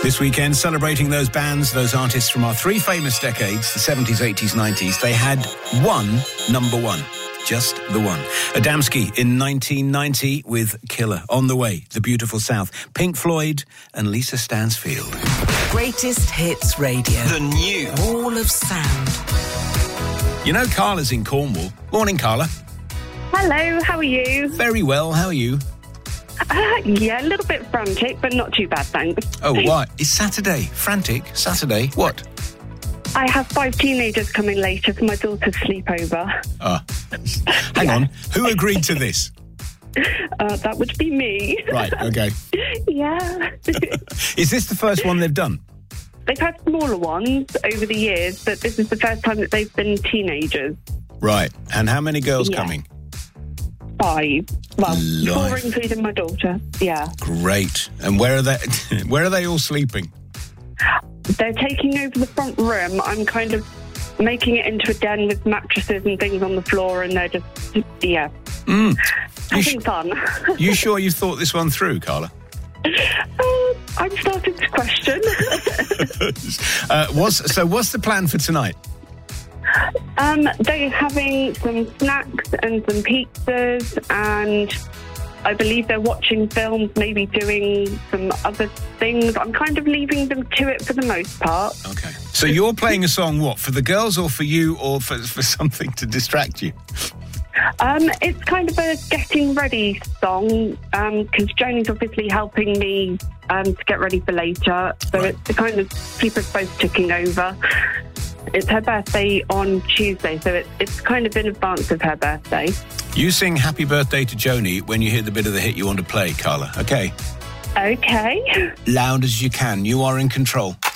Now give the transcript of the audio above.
This weekend, celebrating those bands, those artists from our three famous decades, the 70s, 80s, 90s. They had one number one. Just the one. Adamski in 1990 with Killer. On the way, The Beautiful South. Pink Floyd and Lisa Stansfield. Greatest Hits Radio. The new Wall of Sound. You know Carla's in Cornwall. Morning, Carla. Hello, how are you? Very well, how are you? Yeah, a little bit frantic, but not too bad, thanks. Oh, why? It's Saturday. Frantic? Saturday? What? I have 5 teenagers coming later for my daughter's sleepover. Hang on. Who agreed to this? That would be me. Right, okay. Yeah. Is this the first one they've done? They've had smaller ones over the years, but this is the first time that they've been teenagers. Right. And how many girls Yeah. coming? 5. Well, Life. 4 including my daughter. Yeah. Great. And where are they? Where are they all sleeping? They're taking over the front room. I'm kind of making it into a den with mattresses and things on the floor, and they're just, having fun. You sure you've thought this one through, Carla? I'm starting to question. What's the plan for tonight? They're having some snacks and some pizzas, and I believe they're watching films, maybe doing some other things. I'm kind of leaving them to it for the most part. Okay. So you're playing a song, what, for the girls or for you or for something to distract you? It's kind of a getting ready song, because Joni's obviously helping me to get ready for later. So Right. It's to kind of keep us both ticking over. It's her birthday on Tuesday, so it's kind of in advance of her birthday. You sing Happy Birthday to Joni when you hear the bit of the hit you want to play, Carla, okay? Okay. Loud as you can. You are in control.